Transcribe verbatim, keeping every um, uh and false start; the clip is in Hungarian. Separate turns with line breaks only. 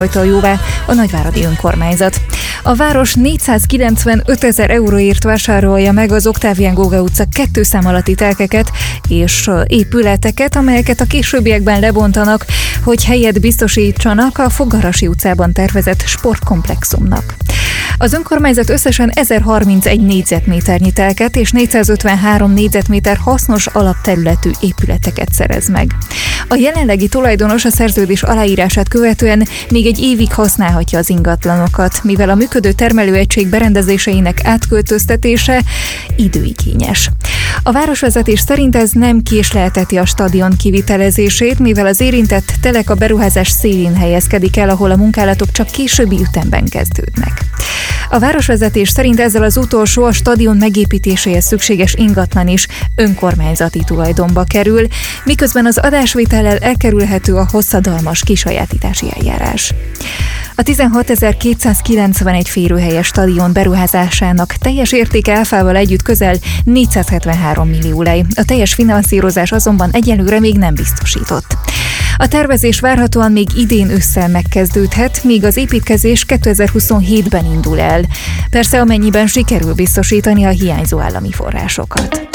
hagyta jóvá a nagyváradi önkormányzat. A város négyszázkilencvenöt ezer euróért vásárolja meg az Oktávián Góga utca kettő szám alatti telkeket és épületeket, amelyeket a későbbiekben lebontanak, hogy helyet biztosítsanak a Fogarasi utcában tervezett sportkomplexumnak. Az önkormányzat összesen ezerharmincegy négyzetméternyi telket és négyszázötvenhárom négyzetméter hasznos alapterületű épületeket szerez meg. A jelenlegi tulajdonos a szerződés aláírását követően még egy évig használhatja az ingatlanokat, mivel a működő termelőegység berendezéseinek átköltöztetése időigényes. A városvezetés szerint ez nem késlelteti a stadion kivitelezését, mivel az érintett telek a beruházás szélén helyezkedik el, ahol a munkálatok csak későbbi ütemben kezdődnek. A városvezetés szerint ezzel az utolsó, a stadion megépítéséhez szükséges ingatlan is önkormányzati tulajdonba kerül, miközben az adásvétellel elkerülhető a hosszadalmas kisajátítási eljárás. A tizenhatezer-kétszázkilencvenegy férőhelyes stadion beruházásának teljes értéke áfával együtt közel négyszázhetvenhárom millió lej. A teljes finanszírozás azonban egyelőre még nem biztosított. A tervezés várhatóan még idén ősszel megkezdődhet, míg az építkezés kétezer-huszonhétben indul el. Persze amennyiben sikerül biztosítani a hiányzó állami forrásokat.